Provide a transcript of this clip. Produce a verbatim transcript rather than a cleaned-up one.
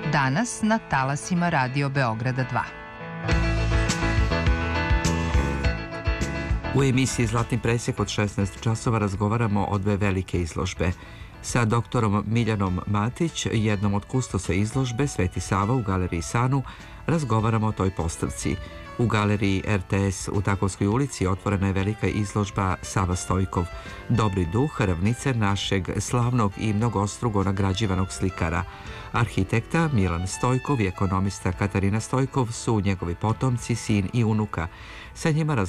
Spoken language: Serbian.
danas na talasima Radio Beograda dva. U emisiji Zlatni presjek od šesnaest časova razgovaramo o dve velike izložbe. Sa doktorom Miljanom Matić, jednom od kustosa izložbe Sveti Sava u galeriji Sanu, razgovaramo o toj postavci. U galeriji er te es u Takovskoj ulici otvorena je velika izložba Sava Stojkov, dobri duh, ravnice našeg slavnog i mnogostrugo nagrađivanog slikara. Arhitekta Milan Stojkov i ekonomista Katarina Stojkov su njegovi potomci, sin i unuka. Sa njima razgovaramo